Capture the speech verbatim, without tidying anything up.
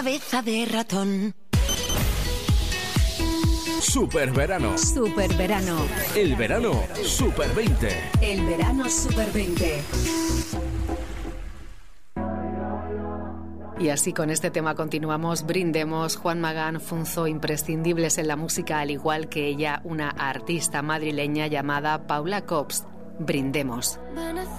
cabeza de ratón. Super verano. Super verano. El verano Super veinte. El verano Super veinte. Y así con este tema continuamos, brindemos. Juan Magán, Funzo, imprescindibles en la música, al igual que ella, una artista madrileña llamada Paula Cops. Brindemos.